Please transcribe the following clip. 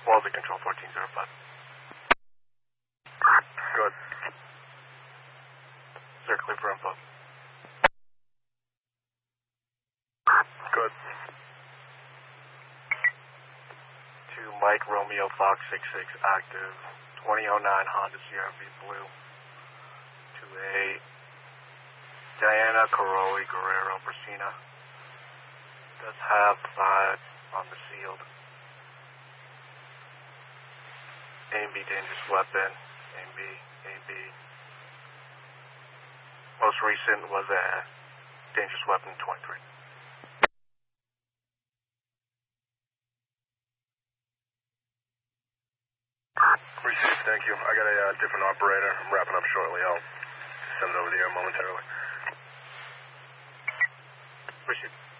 Walls at control 1405. Good. Sir, clear for info. Good. To Mike Romeo Fox 66 active 2009 Honda CRV Blue. To a Diana Caroli Guerrero Brasina. Does have 5 on the sealed. A&B dangerous weapon. A&B. Most recent was a dangerous weapon 23. Received, thank you. I got a different operator. I'm wrapping up shortly. I'll send it over the air momentarily. Appreciate it.